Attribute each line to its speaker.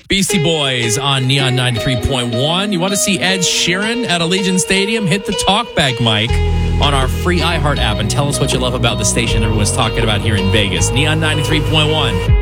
Speaker 1: Beastie Boys on Neon 93.1. You want to see Ed Sheeran at Allegiant Stadium? Hit the talkback mic on our free iHeart app and tell us what you love about the station everyone's talking about here in Vegas. Neon 93.1.